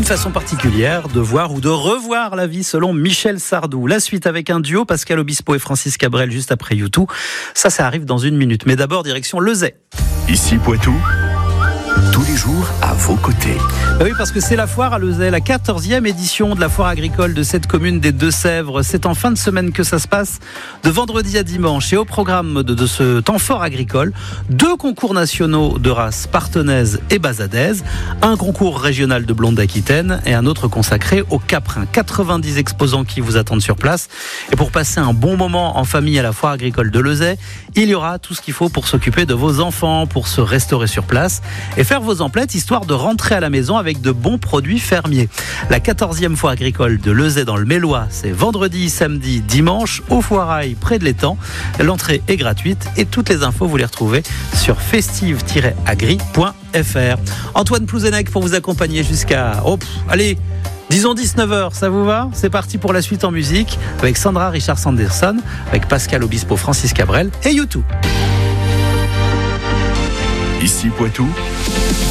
Une façon particulière de voir ou de revoir la vie selon Michel Sardou. La suite avec un duo, Pascal Obispo et Francis Cabrel juste après U2. Ça arrive dans une minute. Mais d'abord, direction Lezay. Ici Poitou, tous les jours à vos côtés. Oui, parce que c'est la foire à Lezay, la 14e édition de la foire agricole de cette commune des Deux-Sèvres. C'est en fin de semaine que ça se passe, de vendredi à dimanche. Et au programme de ce temps fort agricole, 2 concours nationaux de races partenaise et basadaise, un concours régional de blonde d'Aquitaine et un autre consacré au caprin. 90 exposants qui vous attendent sur place. Et pour passer un bon moment en famille à la foire agricole de Lezay, il y aura tout ce qu'il faut pour s'occuper de vos enfants, pour se restaurer sur place et faire vos emplettes, histoire de rentrer à la maison avec de bons produits fermiers. La 14e foire agricole de Lezay dans le Mélois, c'est vendredi, samedi, dimanche au Foirail près de l'étang. L'entrée est gratuite et toutes les infos vous les retrouvez sur festive-agri.fr. Antoine Plouzenec pour vous accompagner jusqu'à disons 19h, ça vous va? C'est parti pour la suite en musique avec Sandra Richard Sanderson, avec Pascal Obispo, Francis Cabrel et U2. Ici Poitou,